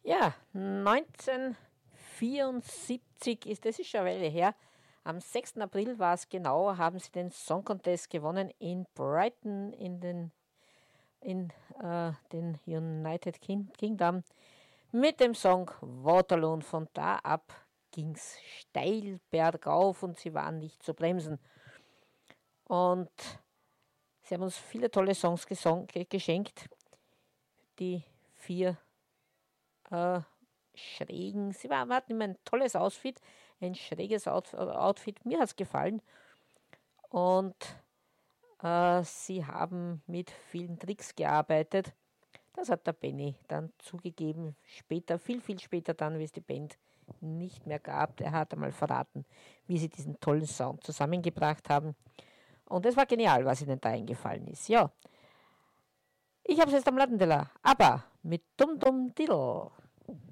Ja, 1974 das ist schon eine Weile her. Am 6. April war es genau, haben sie den Song Contest gewonnen in Brighton in den United Kingdom mit dem Song Waterloo. Und von da ab ging es steil bergauf und sie waren nicht zu bremsen. Und sie haben uns viele tolle Songs geschenkt. Die vier schrägen, hatten immer ein tolles Outfit, ein schräges Outfit. Mir hat es gefallen. Und sie haben mit vielen Tricks gearbeitet. Das hat der Benny dann zugegeben, später, viel, viel später dann, wie es die Band nicht mehr gab. Er hat einmal verraten, wie sie diesen tollen Sound zusammengebracht haben. Und es war genial, was ihnen da eingefallen ist. Ja, ich habe es jetzt am Lattenteller, aber mit Dum Dum Diddle.